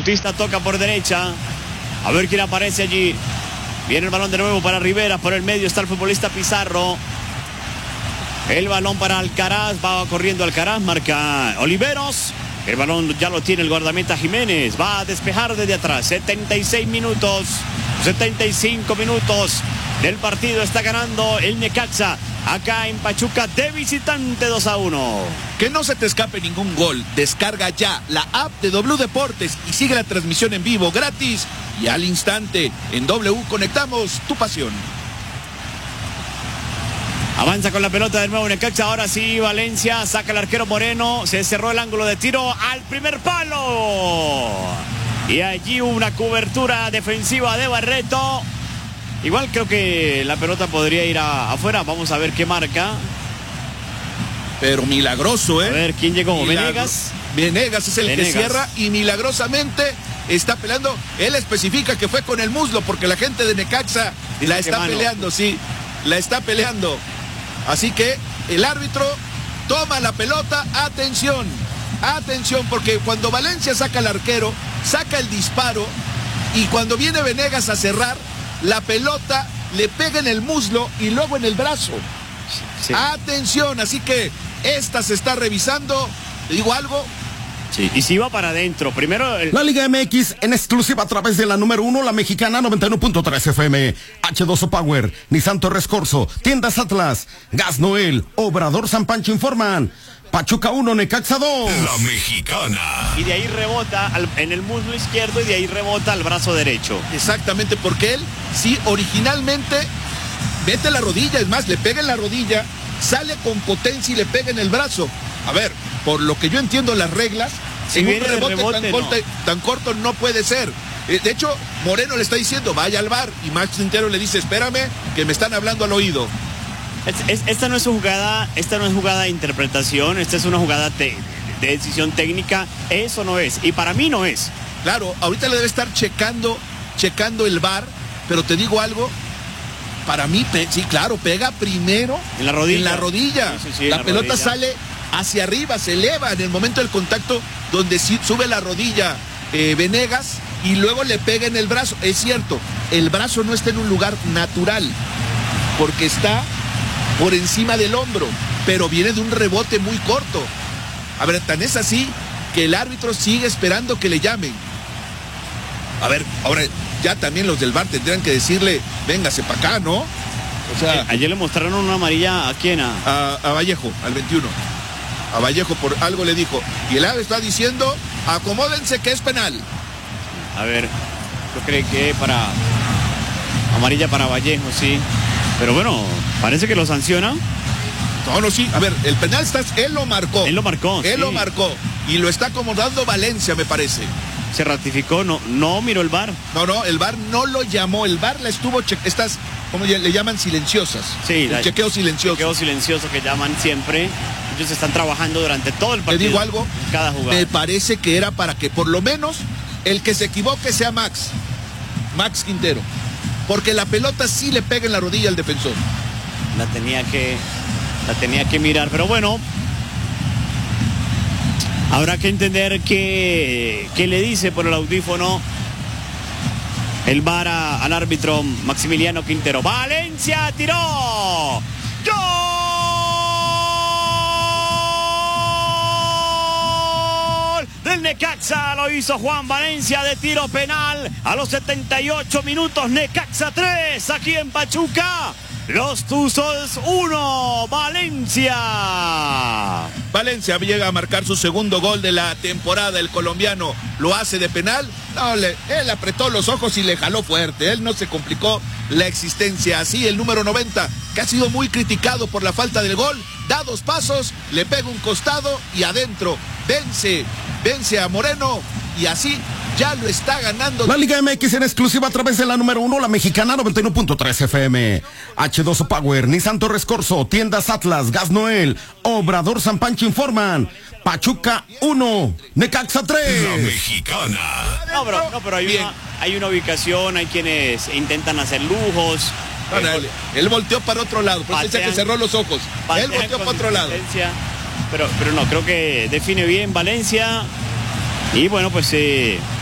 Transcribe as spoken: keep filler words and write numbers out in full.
Bautista toca por derecha. A ver quién aparece allí. Viene el balón de nuevo para Rivera. Por el medio está el futbolista Pizarro. El balón para Alcaraz. Va corriendo Alcaraz. Marca Oliveros. El balón ya lo tiene el guardameta Jiménez. Va a despejar desde atrás. setenta y seis minutos. setenta y cinco minutos del partido. Está ganando el Necaxa. Acá en Pachuca de visitante dos a uno. Que no se te escape ningún gol. Descarga ya la app de W Deportes y sigue la transmisión en vivo gratis y al instante. En W conectamos tu pasión. Avanza con la pelota de nuevo Necaxa. Ahora sí, Valencia saca el arquero Moreno. Se cerró el ángulo de tiro al primer palo. Y allí una cobertura defensiva de Barreto. Igual creo que la pelota podría ir a, afuera. Vamos a ver qué marca. Pero milagroso, ¿eh? A ver quién llegó. Milagro. Venegas. Venegas es el Venegas. que cierra y milagrosamente está peleando. Él especifica que fue con el muslo porque la gente de Necaxa Dice la está peleando, sí. La está peleando. Así que el árbitro toma la pelota. Atención, atención, porque cuando Valencia saca al arquero, saca el disparo y cuando viene Venegas a cerrar, la pelota le pega en el muslo y luego en el brazo. Sí. Atención, así que esta se está revisando. ¿Te digo algo? Sí, y si va para adentro, primero... El... La Liga M X en exclusiva a través de la número uno, la mexicana noventa y uno punto tres F M, H dos O Power, Nissan Torres Corso, Tiendas Atlas, Gas Noel, Obrador San Pancho informan, Pachuca uno, Necaxa dos. La mexicana. Y de ahí rebota al, en el muslo izquierdo y de ahí rebota al brazo derecho. Exactamente, porque él, sí, originalmente, mete la rodilla, es más, le pega en la rodilla, sale con potencia y le pega en el brazo. A ver, por lo que yo entiendo las reglas, si en un rebote, rebote, tan, no. corto, tan corto no puede ser. De hecho, Moreno le está diciendo, vaya al V A R, y Max Quintero le dice, espérame, que me están hablando al oído. Es, es, esta no es jugada, esta no es jugada de interpretación, esta es una jugada te, de decisión técnica, eso no es, y para mí no es. Claro, ahorita le debe estar checando, checando el V A R, pero te digo algo, para mí, sí, claro, pega primero en la rodilla. En la rodilla. Sí, sí, sí, la, la pelota rodilla. sale hacia arriba, se eleva en el momento del contacto donde sí sube la rodilla eh, Venegas y luego le pega en el brazo. Es cierto, el brazo no está en un lugar natural porque está por encima del hombro, pero viene de un rebote muy corto. A ver, tan es así que el árbitro sigue esperando que le llamen. A ver, ahora ya también los del V A R tendrían que decirle, véngase para acá, ¿no? O sea, eh, ayer le mostraron una amarilla a quién, a... a, a Vallejo, al veintiuno. A Vallejo por algo le dijo. Y el árbitro está diciendo, acomódense que es penal. A ver, yo creo que para... amarilla para Vallejo, sí. Pero bueno, parece que lo sanciona. No, no, sí. A ver, el penal está, él lo marcó. Él lo marcó, Él sí. lo marcó. Y lo está acomodando Valencia, me parece. Se ratificó, no, no miró el V A R. No, no, el V A R no lo llamó. El V A R la estuvo, che estas, ¿cómo le llaman? Silenciosas. Sí, el la, chequeo silencioso. Chequeo silencioso que llaman siempre. Ellos están trabajando durante todo el partido. Te digo algo, cada jugada. me parece que era para que por lo menos el que se equivoque sea Max. Max Quintero. Porque la pelota sí le pega en la rodilla al defensor. La tenía que, la tenía que mirar, pero bueno. Habrá que entender qué, qué le dice por el audífono el V A R a, al árbitro Maximiliano Quintero. ¡Valencia tiró! ¡Gol! Del Necaxa lo hizo Juan Valencia de tiro penal a los setenta y ocho minutos. Necaxa tres aquí en Pachuca. Los Tuzos uno, Valencia. Valencia llega a marcar su segundo gol de la temporada. El colombiano lo hace de penal. No, le, él apretó los ojos y le jaló fuerte. Él no se complicó la existencia. Así el número noventa, que ha sido muy criticado por la falta del gol, da dos pasos, le pega un costado y adentro. Vence, vence a Moreno y así ya lo está ganando. La Liga M X en exclusiva a través de la número uno, la mexicana noventa y uno punto tres F M. H dos O Power, Nissan Torres Corso, Tiendas Atlas, Gas Noel, Obrador San Pancho informan. Pachuca uno, Necaxa tres. La mexicana. No, pero, no, pero hay, una, hay una ubicación, hay quienes intentan hacer lujos. No, no, él, él volteó para otro lado, por eso que cerró los ojos. Él volteó para otro lado. Pero, pero no, creo que define bien Valencia. Y bueno, pues eh,